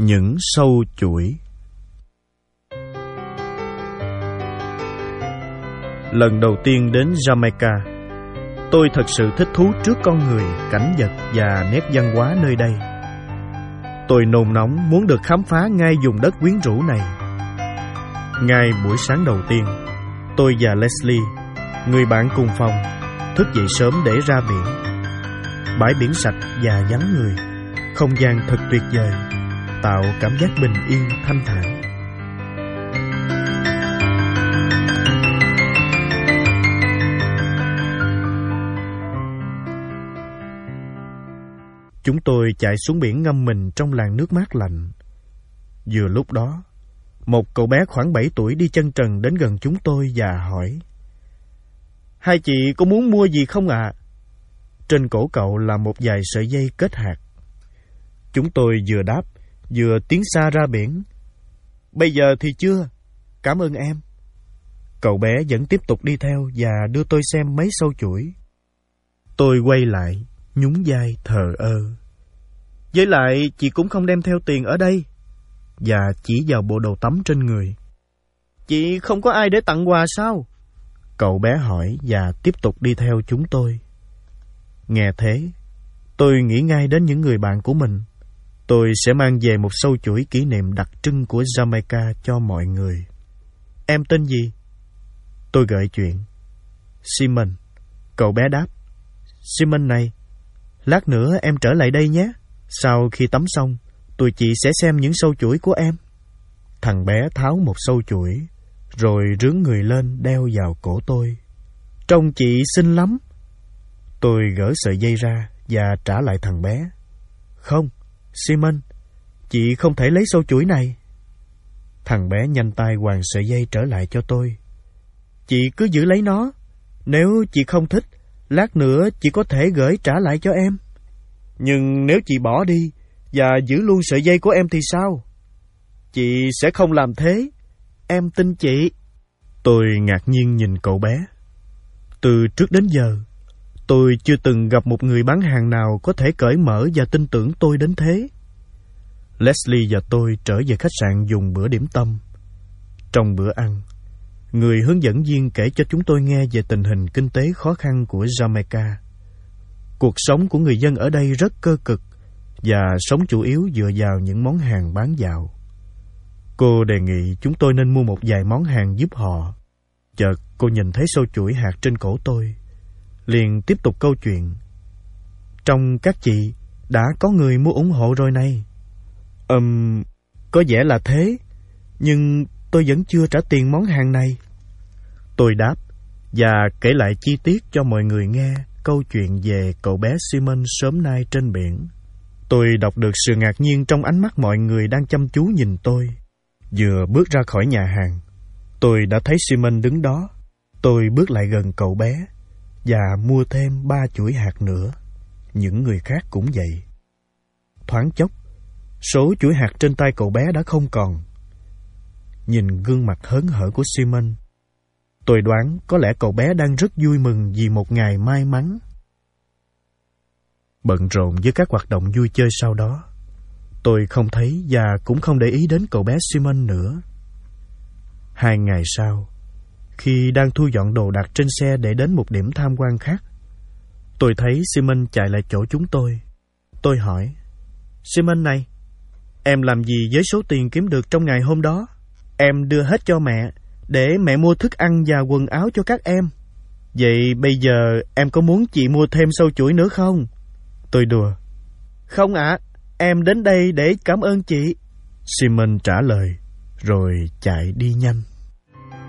Những sâu chuỗi. Lần đầu tiên đến Jamaica, tôi thật sự thích thú trước con người, cảnh vật và nét văn hóa nơi đây. Tôi nôn nóng muốn được khám phá ngay vùng đất quyến rũ này. Ngay buổi sáng đầu tiên, tôi và Leslie, người bạn cùng phòng, thức dậy sớm để ra biển. Bãi biển sạch và vắng người, không gian thật tuyệt vời, tạo cảm giác bình yên thanh thản. Chúng tôi chạy xuống biển ngâm mình trong làn nước mát lạnh. Vừa lúc đó, một cậu bé khoảng 7 tuổi đi chân trần đến gần chúng tôi và hỏi: "Hai chị có muốn mua gì không ạ?" Trên cổ cậu là một vài sợi dây kết hạt. Chúng tôi vừa đáp, vừa tiến xa ra biển. "Bây giờ thì chưa, cảm ơn em." Cậu bé vẫn tiếp tục đi theo và đưa tôi xem mấy sâu chuỗi. Tôi quay lại, nhún vai thờ ơ. "Với lại chị cũng không đem theo tiền ở đây." Và chỉ vào bộ đồ tắm trên người. "Chị không có ai để tặng quà sao?" Cậu bé hỏi và tiếp tục đi theo chúng tôi. Nghe thế, tôi nghĩ ngay đến những người bạn của mình. Tôi sẽ mang về một sâu chuỗi kỷ niệm đặc trưng của Jamaica cho mọi người. "Em tên gì?" Tôi gợi chuyện. "Simon." Cậu bé đáp. "Simon này, lát nữa em trở lại đây nhé. Sau khi tắm xong, tụi chị sẽ xem những sâu chuỗi của em." Thằng bé tháo một sâu chuỗi, rồi rướn người lên đeo vào cổ tôi. "Trông chị xinh lắm." Tôi gỡ sợi dây ra và trả lại thằng bé. "Không, Simon, chị không thể lấy sâu chuỗi này." Thằng bé nhanh tay quàng sợi dây trở lại cho tôi. "Chị cứ giữ lấy nó. Nếu chị không thích, lát nữa chị có thể gửi trả lại cho em. Nhưng nếu chị bỏ đi và giữ luôn sợi dây của em thì sao?" "Chị sẽ không làm thế. Em tin chị." Tôi ngạc nhiên nhìn cậu bé. Từ trước đến giờ, tôi chưa từng gặp một người bán hàng nào có thể cởi mở và tin tưởng tôi đến thế. Leslie và tôi trở về khách sạn dùng bữa điểm tâm. Trong bữa ăn, người hướng dẫn viên kể cho chúng tôi nghe về tình hình kinh tế khó khăn của Jamaica. Cuộc sống của người dân ở đây rất cơ cực và sống chủ yếu dựa vào những món hàng bán dạo. Cô đề nghị chúng tôi nên mua một vài món hàng giúp họ. Chợt cô nhìn thấy sâu chuỗi hạt trên cổ tôi, liền tiếp tục câu chuyện. "Trong các chị đã có người mua ủng hộ rồi này." Có vẻ là thế, nhưng tôi vẫn chưa trả tiền món hàng này." Tôi đáp và kể lại chi tiết cho mọi người nghe câu chuyện về cậu bé Simon sớm nay trên biển. Tôi đọc được sự ngạc nhiên trong ánh mắt mọi người đang chăm chú nhìn tôi. Vừa bước ra khỏi nhà hàng, tôi đã thấy Simon đứng đó. Tôi bước lại gần cậu bé và mua thêm 3 chuỗi hạt nữa. Những người khác cũng vậy. Thoáng chốc, số chuỗi hạt trên tay cậu bé đã không còn. Nhìn gương mặt hớn hở của Simon, tôi đoán có lẽ cậu bé đang rất vui mừng vì một ngày may mắn. Bận rộn với các hoạt động vui chơi sau đó, tôi không thấy và cũng không để ý đến cậu bé Simon nữa. 2 ngày sau, khi đang thu dọn đồ đạc trên xe để đến một điểm tham quan khác, tôi thấy Simon chạy lại chỗ chúng tôi. Tôi hỏi: "Simon này, em làm gì với số tiền kiếm được trong ngày hôm đó?" "Em đưa hết cho mẹ, để mẹ mua thức ăn và quần áo cho các em." "Vậy bây giờ em có muốn chị mua thêm sâu chuỗi nữa không?" Tôi đùa. "Không ạ, em đến đây để cảm ơn chị." Simon trả lời, rồi chạy đi nhanh.